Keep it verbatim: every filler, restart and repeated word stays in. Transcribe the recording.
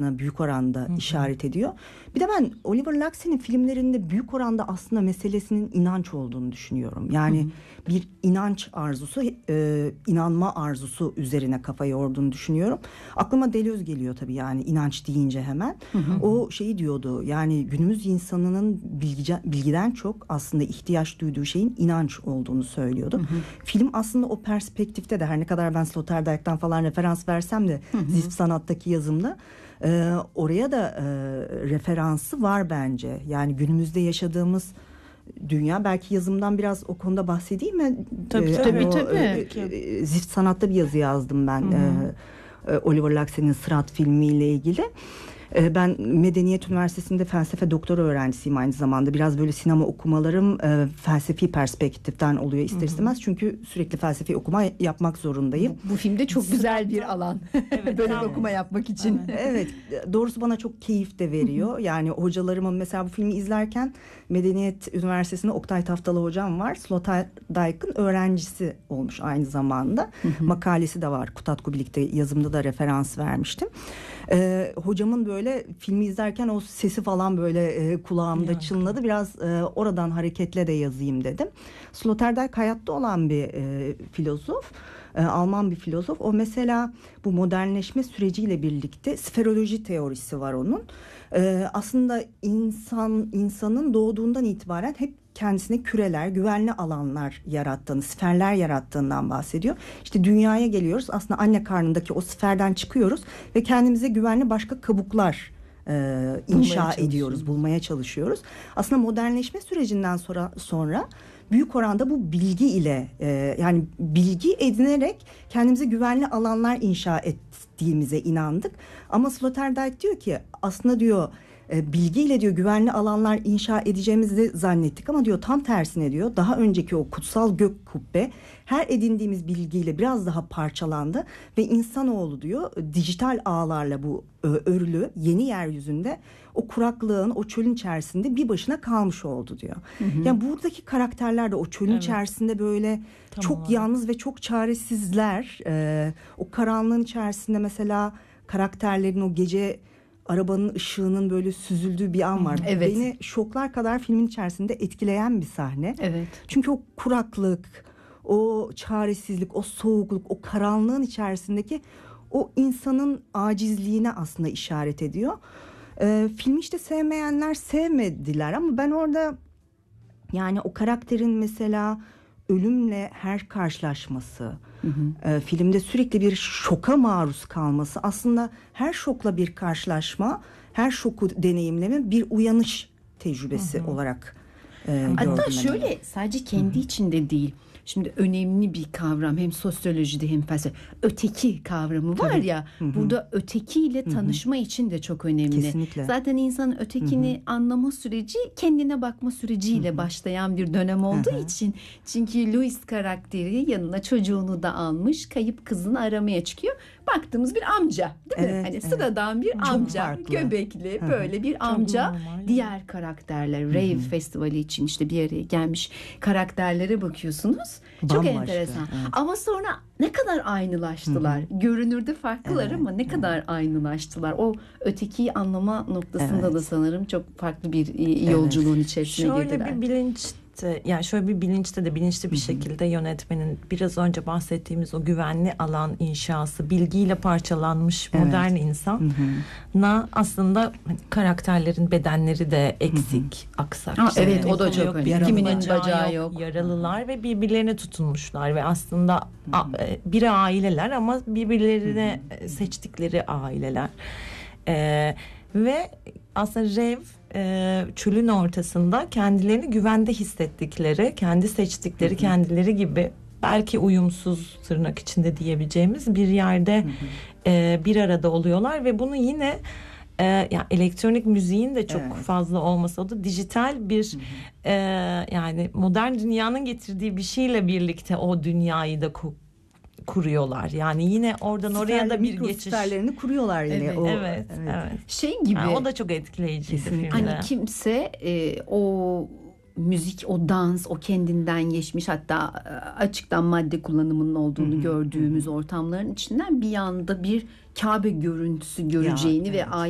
inançlarına büyük oranda Hı-hı. işaret ediyor. Bir de ben Oliver Laxe'nin filmlerinde büyük oranda aslında meselesinin inanç olduğunu düşünüyorum. Yani Hı-hı. bir inanç arzusu, e, inanma arzusu üzerine kafa yorduğunu düşünüyorum. Aklıma Deleuze geliyor tabii, yani inanç deyince hemen. Hı-hı. O şeyi diyordu, yani günümüz insanının bilgi, bilgiden çok aslında ihtiyaç duyduğu şeyin inanç olduğunu söylüyordu. Hı-hı. Film aslında o perspektifte de, her ne kadar ben Sloterdijk'tan falan referans versem de Hı-hı. Zift Sanat'taki yazımda e, oraya da e, referansı var bence. Yani günümüzde yaşadığımız dünya, belki yazımdan biraz o konuda bahsedeyim mi? Tabii ee, tabii. O, tabii. E, Zift Sanat'ta bir yazı yazdım ben. E, Oliver Laxe'nin Sırat filmiyle ilgili. Ben Medeniyet Üniversitesi'nde felsefe doktora öğrencisiyim aynı zamanda. Biraz böyle sinema okumalarım e, felsefi perspektiften oluyor ister istemez. Çünkü sürekli felsefi okuma yapmak zorundayım. Bu, bu filmde çok güzel bir alan. Evet, böyle evet. okuma yapmak için. Evet. Doğrusu bana çok keyif de veriyor. Yani hocalarımın, mesela bu filmi izlerken Medeniyet Üniversitesi'nde Oktay Taftalı hocam var. Sloterdijk'ın öğrencisi olmuş aynı zamanda. Makalesi de var. Kutatku birlikte yazımda da referans vermiştim. Ee, hocamın böyle filmi izlerken o sesi falan böyle e, kulağımda ya, çınladı. Biraz e, oradan hareketle de yazayım dedim. Sloterdijk hayatta olan bir e, filozof. E, Alman bir filozof. O mesela bu modernleşme süreciyle birlikte sferoloji teorisi var onun. E, aslında insan insanın doğduğundan itibaren hep kendisine küreler, güvenli alanlar yarattığını, sferler yarattığından bahsediyor. İşte dünyaya geliyoruz. Aslında anne karnındaki o sferden çıkıyoruz ve kendimize güvenli başka kabuklar e, inşa ediyoruz, bulmaya çalışıyoruz. Aslında modernleşme sürecinden sonra sonra büyük oranda bu bilgi ile e, yani bilgi edinerek kendimize güvenli alanlar inşa ettiğimize inandık. Ama Sloterdijk diyor ki aslında diyor e, bilgiyle diyor güvenli alanlar inşa edeceğimizi zannettik ama diyor tam tersine diyor daha önceki o kutsal gök kubbe her edindiğimiz bilgiyle biraz daha parçalandı ve insanoğlu diyor dijital ağlarla bu e, örülü yeni yeryüzünde o kuraklığın, o çölün içerisinde bir başına kalmış oldu diyor. Hı hı. Yani buradaki karakterler de o çölün evet. içerisinde böyle Tam çok olarak. yalnız ve çok çaresizler. Ee, o karanlığın içerisinde mesela karakterlerin o gece arabanın ışığının böyle süzüldüğü bir an var. Evet. Beni şoklar kadar filmin içerisinde etkileyen bir sahne. Evet. Çünkü o kuraklık, o çaresizlik, o soğukluk, o karanlığın içerisindeki o insanın acizliğine aslında işaret ediyor. Ee, filmi işte sevmeyenler sevmediler ama ben orada yani o karakterin mesela ölümle her karşılaşması, hı hı. E, filmde sürekli bir şoka maruz kalması, aslında her şokla bir karşılaşma, her şoku deneyimleme bir uyanış tecrübesi hı hı. olarak e, hatta şöyle yani. Sadece kendi hı hı. içinde değil. Şimdi önemli bir kavram hem sosyolojide hem felsefe. Öteki kavramı var Tabii. ya. Hı-hı. Burada ötekiyle tanışma Hı-hı. için de çok önemli. Kesinlikle. Zaten insanın ötekini Hı-hı. anlama süreci kendine bakma süreciyle Hı-hı. başlayan bir dönem olduğu Hı-hı. için. Çünkü Louis karakteri yanına çocuğunu da almış, kayıp kızını aramaya çıkıyor. Baktığımız bir amca, değil mi? Evet, hani evet. sıradan bir çok amca, farklı. göbekli Hı-hı. böyle bir amca. Diğer karakterler Rave Hı-hı. Festivali için işte bir araya gelmiş karakterlere bakıyorsunuz. Çok Bambaşka, enteresan. Evet. Ama sonra ne kadar aynılaştılar. Hı-hı. Görünürde farklılar evet, ama ne evet. kadar aynılaştılar. O ötekiyi anlama noktasında evet. da sanırım çok farklı bir yolculuğun evet. içerisine şöyle girdiler. Şöyle bir bilinç yani şöyle bir bilinçte de bilinçli bir Hı-hı. şekilde yönetmenin biraz önce bahsettiğimiz o güvenli alan inşası, bilgiyle parçalanmış evet. modern insana aslında karakterlerin bedenleri de eksik, Hı-hı. aksak. Ha, evet o da çok önemli. Kiminin bacağı, bacağı yok, yok, yaralılar ve birbirlerine tutunmuşlar ve aslında a, biri aileler ama birbirlerine Hı-hı. seçtikleri aileler. Ee, ve aslında Rev e, çölün ortasında kendilerini güvende hissettikleri, kendi seçtikleri, hı hı. kendileri gibi belki uyumsuz tırnak içinde diyebileceğimiz bir yerde hı hı. E, bir arada oluyorlar ve bunu yine e, yani elektronik müziğin de çok evet. fazla olmasa da dijital bir hı hı. E, yani modern dünyanın getirdiği bir şeyle birlikte o dünyayı da ku- kuruyorlar. Yani yine oradan Siferli, oraya da bir geçiş. Siferlerini kuruyorlar yine. Evet, o, evet, evet. evet. Şey gibi. Yani o da çok etkileyici filmde. Hani kimse e, o müzik, o dans, o kendinden geçmiş hatta açıktan madde kullanımının olduğunu hı hı, gördüğümüz hı. ortamların içinden bir anda bir Kabe görüntüsü göreceğini ya, ve evet.